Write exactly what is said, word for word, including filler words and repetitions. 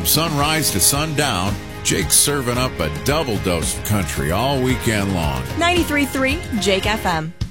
sunrise to sundown, Jake's serving up a double dose of country all weekend long. ninety-three point three Jake F M.